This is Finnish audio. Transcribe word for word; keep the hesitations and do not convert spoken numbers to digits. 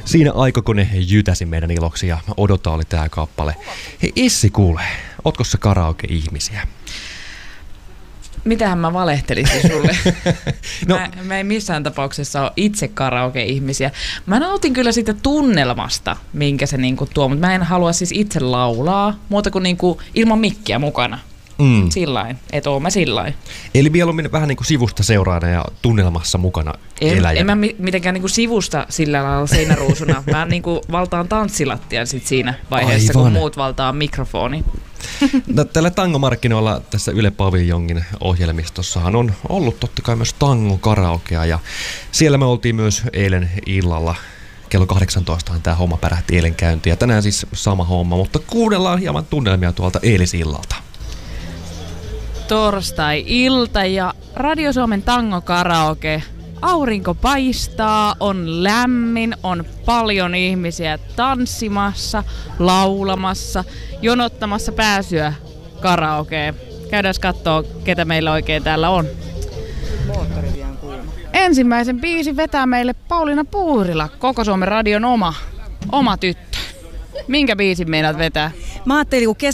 Siinä aikakone jytäsi meidän iloksi ja Odota oli tää kappale. Hei Issi, kuule, ootko sä karaoke-ihmisiä? Mitähän mä valehtelisin sulle? no. mä, mä en missään tapauksessa ole itse karaoke-ihmisiä. Mä nautin kyllä siitä tunnelmasta, minkä se niinku tuo, mutta mä en halua siis itse laulaa, muuta kuin niinku ilman mikkiä mukana. Mm. Sillain, et oo mä sillain. Eli mieluummin vähän niin kuin sivusta seuraana ja tunnelmassa mukana eläjänä. En mä mitenkään niin kuin sivusta sillä lailla seinäruusuna. Mä niin kuin valtaan tanssilattian sit siinä vaiheessa, Aivan. kun muut valtaa mikrofoni. No, tällä tangomarkkinoilla tässä Yle Paviljongin ohjelmistossahan on ollut totta kai myös tango-karaokea. Ja siellä me oltiin myös eilen illalla. Kello kahdeksantoistahan tämä homma pärähti eilen käyntiin. Ja tänään siis sama homma, mutta kuunnellaan hieman tunnelmia tuolta eilisillalta. Torstai-ilta ja Radio Suomen Tango Karaoke. Aurinko paistaa, on lämmin, on paljon ihmisiä tanssimassa, laulamassa, jonottamassa pääsyä karaokeen. Käydään kattoo, ketä meillä oikein täällä on. Ensimmäisen biisin vetää meille Pauliina Puurila, Koko Suomen Radion oma, oma tyttö. Minkä biisin meinaat vetää? Mä ajattelin, kun